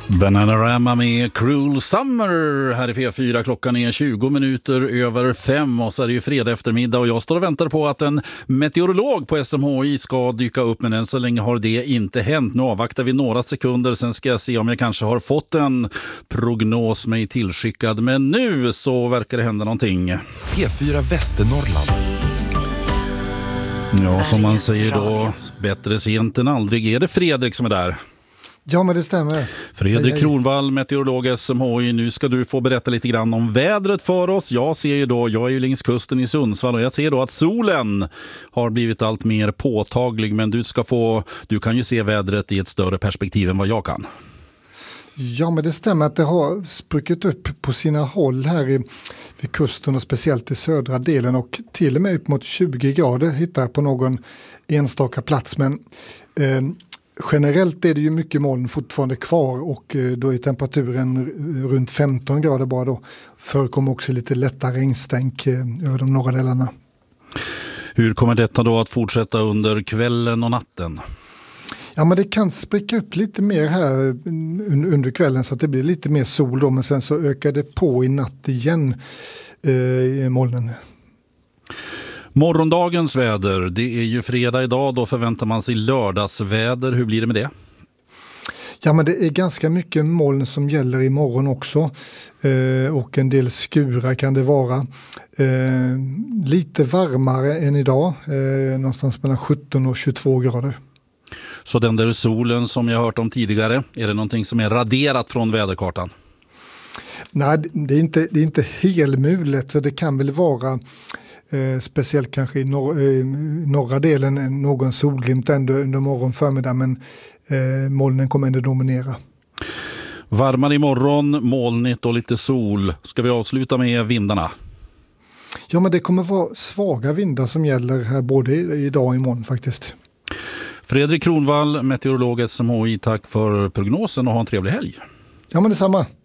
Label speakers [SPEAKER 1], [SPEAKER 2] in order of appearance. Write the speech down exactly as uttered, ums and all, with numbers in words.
[SPEAKER 1] Bananarama med Cruel Summer här i P fyra. Klockan är tjugo minuter över fem och så är det ju fredag eftermiddag och jag står och väntar på att en meteorolog på S M H I ska dyka upp, men än så länge har det inte hänt. Nu avvaktar vi några sekunder, sen ska jag se om jag kanske har fått en prognos mig tillskickad, men nu så verkar det hända någonting.
[SPEAKER 2] P fyra Västernorrland.
[SPEAKER 1] Ja, som man säger då, bättre sent än aldrig. Är det Fredrik som är där?
[SPEAKER 3] Ja, men det stämmer.
[SPEAKER 1] Fredrik
[SPEAKER 3] hej, hej.
[SPEAKER 1] Kronvall, meteorolog S M H I. Nu ska du få berätta lite grann om vädret för oss. Jag ser ju då, jag är ju längs kusten i Sundsvall och jag ser då att solen har blivit allt mer påtaglig, men du ska få, du kan ju se vädret i ett större perspektiv än vad jag kan.
[SPEAKER 3] Ja, men det stämmer att det har spruckit upp på sina håll här i, vid kusten och speciellt i södra delen, och till och med upp mot tjugo grader hittar jag på någon enstaka plats, men eh, generellt är det ju mycket moln fortfarande kvar och då är temperaturen runt femton grader bara. Då förekommer också lite lätta regnstänk över de norra delarna.
[SPEAKER 1] Hur kommer detta då att fortsätta under kvällen och natten?
[SPEAKER 3] Ja, men det kan spricka upp lite mer här under kvällen så att det blir lite mer sol då, men sen så ökar det på i natt igen eh, i molnen.
[SPEAKER 1] Morgondagens väder, det är ju fredag idag, då förväntar man sig lördagsväder. Hur blir det med det?
[SPEAKER 3] Ja, men det är ganska mycket moln som gäller imorgon också eh, och en del skurar kan det vara. Eh, lite varmare än idag, eh, någonstans mellan sjutton och tjugotvå grader.
[SPEAKER 1] Så den där solen som jag hört om tidigare, är det någonting som är raderat från väderkartan?
[SPEAKER 3] Nej, det är inte, det är inte helmulet, så det kan väl vara Eh, speciellt kanske i nor- eh, norra delen någon solglimt ändå under morgon förmiddag, men eh, molnen kommer ändå dominera.
[SPEAKER 1] Varmare imorgon, molnigt och lite sol. Ska vi avsluta med vindarna?
[SPEAKER 3] Ja, men det kommer vara svaga vindar som gäller här både idag och imorgon faktiskt.
[SPEAKER 1] Fredrik Kronvall, meteorolog S M H I, tack för prognosen och ha en trevlig helg.
[SPEAKER 3] Ja, men detsamma.